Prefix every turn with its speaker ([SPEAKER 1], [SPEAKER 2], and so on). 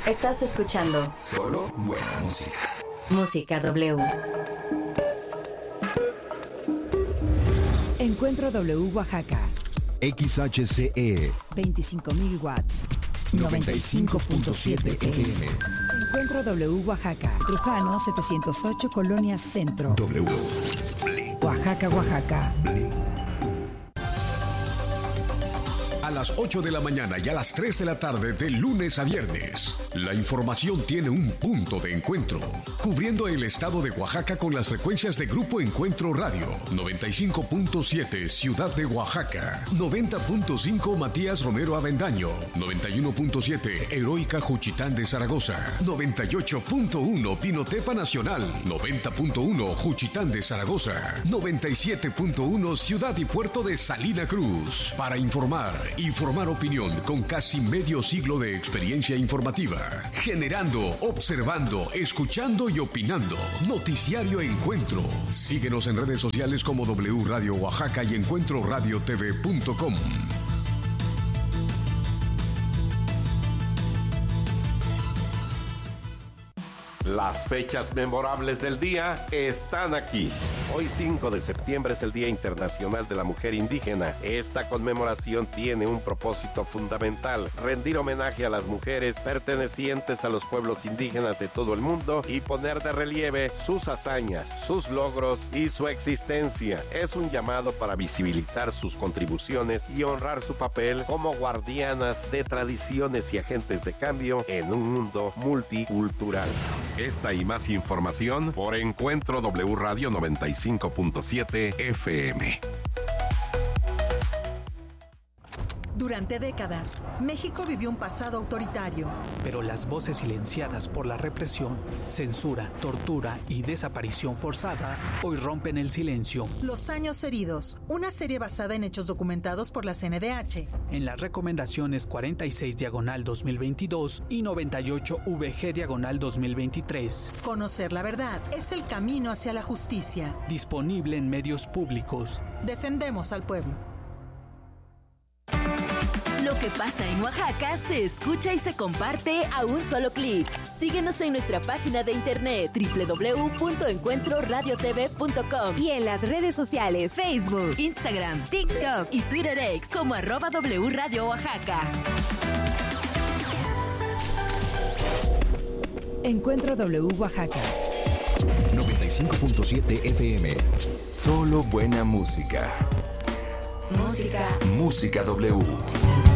[SPEAKER 1] Estás escuchando
[SPEAKER 2] solo buena música.
[SPEAKER 1] Música W.
[SPEAKER 3] Encuentro W Oaxaca.
[SPEAKER 4] XHCE
[SPEAKER 3] 25.000 watts.
[SPEAKER 4] 95.7 FM.
[SPEAKER 3] Encuentro W Oaxaca. Trujano 708 Colonia Centro.
[SPEAKER 4] W.
[SPEAKER 3] Oaxaca, Oaxaca.
[SPEAKER 5] A las 8 de la mañana y a las 3 de la tarde de lunes a viernes, la información tiene un punto de encuentro, cubriendo el estado de Oaxaca con las frecuencias de Grupo Encuentro Radio, 95.7 Ciudad de Oaxaca, 90.5 Matías Romero Avendaño, 91.7 Heroica Juchitán de Zaragoza, 98.1 Pinotepa Nacional, 90.1 Juchitán de Zaragoza, 97.1 Ciudad y Puerto de Salina Cruz. Para informar opinión con casi medio siglo de experiencia informativa. Generando, observando, escuchando y opinando. Noticiario Encuentro. Síguenos en redes sociales como W Radio Oaxaca y encuentroradiotv.com.
[SPEAKER 6] Las fechas memorables del día están aquí. Hoy 5 de septiembre es el Día Internacional de la Mujer Indígena. Esta conmemoración tiene un propósito fundamental: rendir homenaje a las mujeres pertenecientes a los pueblos indígenas de todo el mundo y poner de relieve sus hazañas, sus logros y su existencia. Es un llamado para visibilizar sus contribuciones y honrar su papel como guardianas de tradiciones y agentes de cambio en un mundo multicultural. Esta y más información por Encuentro W Radio 95.7 FM.
[SPEAKER 7] Durante décadas, México vivió un pasado autoritario.
[SPEAKER 8] Pero las voces silenciadas por la represión, censura, tortura y desaparición forzada hoy rompen el silencio.
[SPEAKER 7] Los años heridos, una serie basada en hechos documentados por la CNDH.
[SPEAKER 8] En las recomendaciones 46/2022 y 98/VG/2023.
[SPEAKER 7] Conocer la verdad es el camino hacia la justicia.
[SPEAKER 8] Disponible en medios públicos.
[SPEAKER 7] Defendemos al pueblo.
[SPEAKER 1] Lo que pasa en Oaxaca se escucha y se comparte a un solo clic. Síguenos en nuestra página de internet www.encuentroradiotv.com y en las redes sociales Facebook, Instagram, TikTok y Twitter X como @W Radio Oaxaca.
[SPEAKER 3] Encuentro W Oaxaca.
[SPEAKER 4] 95.7 FM.
[SPEAKER 2] Solo buena música.
[SPEAKER 1] Música
[SPEAKER 2] W.